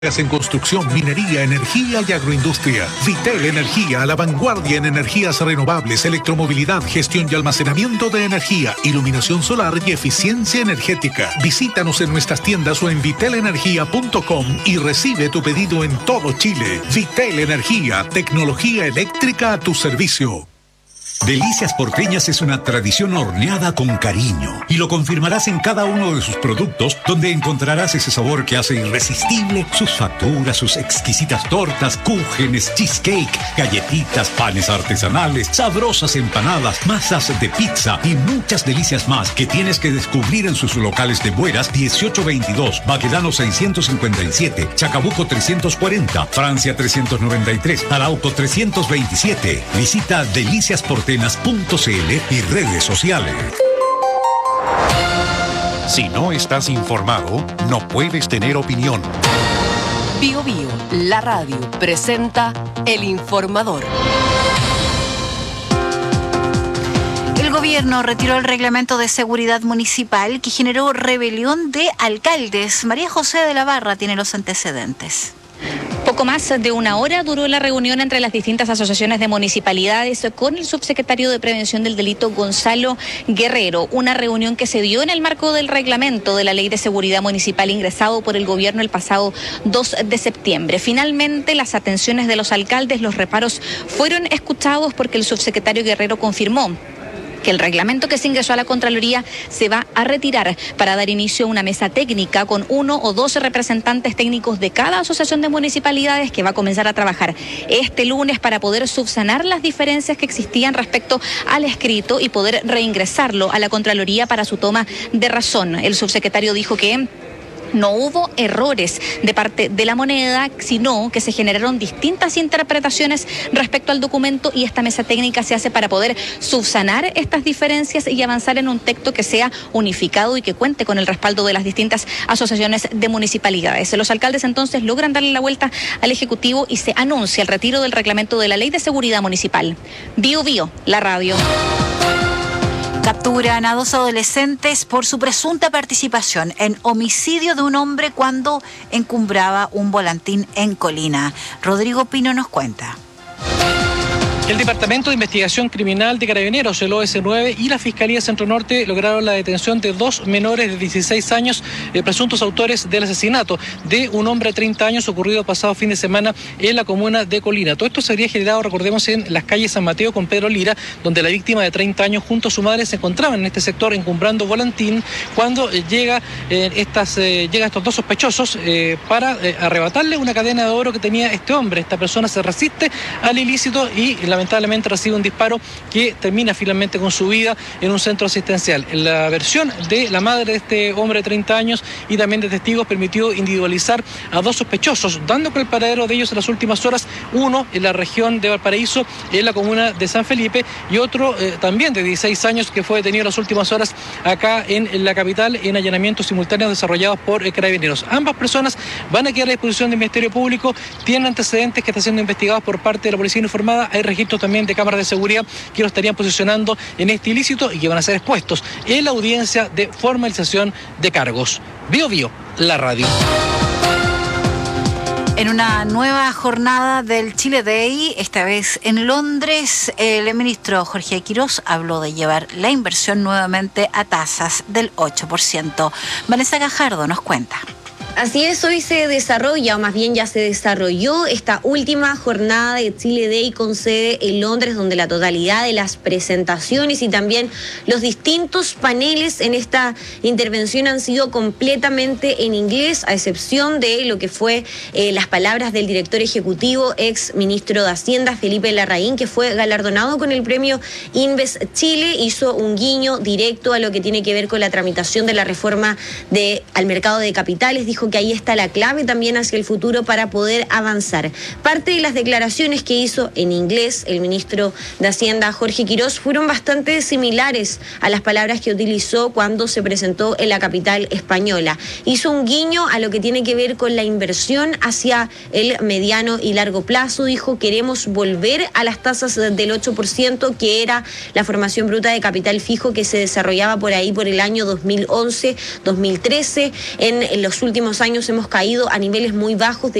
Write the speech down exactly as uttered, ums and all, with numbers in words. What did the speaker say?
En construcción, minería, energía y agroindustria. Vitel Energía, a la vanguardia en energías renovables, electromovilidad, gestión y almacenamiento de energía, iluminación solar y eficiencia energética. Visítanos en nuestras tiendas o en vitel energía punto com y recibe tu pedido en todo Chile. Vitel Energía, tecnología eléctrica a tu servicio. Delicias Porteñas es una tradición horneada con cariño y lo confirmarás en cada uno de sus productos, donde encontrarás ese sabor que hace irresistible sus facturas, sus exquisitas tortas, cúgenes, cheesecake, galletitas, panes artesanales, sabrosas empanadas, masas de pizza y muchas delicias más que tienes que descubrir en sus locales de Bueras dieciocho veintidós, Baquedano seiscientos cincuenta y siete, Chacabuco trescientos cuarenta, Francia trescientos noventa y tres, Arauco trescientos veintisiete. Visita Delicias Porteñas punto c l y redes sociales. Si no estás informado, no puedes tener opinión. Bio Bio, la radio, presenta El Informador. El gobierno retiró el reglamento de seguridad municipal que generó rebelión de alcaldes. María José de la Barra tiene los antecedentes. Poco más de una hora duró la reunión entre las distintas asociaciones de municipalidades con el subsecretario de Prevención del Delito, Gonzalo Guerrero. Una reunión que se dio en el marco del reglamento de la Ley de Seguridad Municipal ingresado por el gobierno el pasado dos de septiembre. Finalmente, las atenciones de los alcaldes, los reparos fueron escuchados porque el subsecretario Guerrero confirmó que el reglamento que se ingresó a la Contraloría se va a retirar para dar inicio a una mesa técnica con uno o dos representantes técnicos de cada asociación de municipalidades que va a comenzar a trabajar este lunes para poder subsanar las diferencias que existían respecto al escrito y poder reingresarlo a la Contraloría para su toma de razón. El subsecretario dijo que no hubo errores de parte de la moneda, sino que se generaron distintas interpretaciones respecto al documento y esta mesa técnica se hace para poder subsanar estas diferencias y avanzar en un texto que sea unificado y que cuente con el respaldo de las distintas asociaciones de municipalidades. Los alcaldes entonces logran darle la vuelta al Ejecutivo y se anuncia el retiro del reglamento de la Ley de Seguridad Municipal. Bio Bio, la radio. Capturan a dos adolescentes por su presunta participación en homicidio de un hombre cuando encumbraba un volantín en Colina. Rodrigo Pino nos cuenta. El Departamento de Investigación Criminal de Carabineros, el O S nueve y la Fiscalía Centro Norte lograron la detención de dos menores de dieciséis años, eh, presuntos autores del asesinato de un hombre de treinta años ocurrido pasado fin de semana en la comuna de Colina. Todo esto se habría generado, recordemos, en las calles San Mateo con Pedro Lira, donde la víctima de treinta años junto a su madre se encontraban en este sector encumbrando volantín cuando eh, llega, eh, estas, eh, llega estos dos sospechosos eh, para eh, arrebatarle una cadena de oro que tenía este hombre. Esta persona se resiste al ilícito y la lamentablemente recibe un disparo que termina finalmente con su vida en un centro asistencial. La versión de la madre de este hombre de treinta años y también de testigos permitió individualizar a dos sospechosos, dando con el paradero de ellos en las últimas horas, uno en la región de Valparaíso, en la comuna de San Felipe, y otro eh, también de dieciséis años que fue detenido en las últimas horas acá en, en la capital en allanamientos simultáneos desarrollados por eh, Carabineros. Ambas personas van a quedar a disposición del Ministerio Público, tienen antecedentes que están siendo investigados por parte de la Policía Uniformada, hay registros también de cámaras de seguridad que lo estarían posicionando en este ilícito y que van a ser expuestos en la audiencia de formalización de cargos. Bio Bio, la radio. En una nueva jornada del Chile Day, esta vez en Londres, el ministro Jorge Quirós habló de llevar la inversión nuevamente a tasas del ocho por ciento. Vanessa Gajardo nos cuenta. Así es, hoy se desarrolla, o más bien ya se desarrolló, esta última jornada de Chile Day con sede en Londres, donde la totalidad de las presentaciones y también los distintos paneles en esta intervención han sido completamente en inglés, a excepción de lo que fue eh, las palabras del director ejecutivo, ex ministro de Hacienda, Felipe Larraín, que fue galardonado con el premio Inves Chile. Hizo un guiño directo a lo que tiene que ver con la tramitación de la reforma de, al mercado de capitales. Dijo que ahí está la clave también hacia el futuro para poder avanzar. Parte de las declaraciones que hizo en inglés el ministro de Hacienda, Jorge Quirós, fueron bastante similares a las palabras que utilizó cuando se presentó en la capital española. Hizo un guiño a lo que tiene que ver con la inversión hacia el mediano y largo plazo. Dijo, queremos volver a las tasas del ocho por ciento, que era la formación bruta de capital fijo que se desarrollaba por ahí por el año dos mil once, dos mil trece. En los últimos últimos años hemos caído a niveles muy bajos de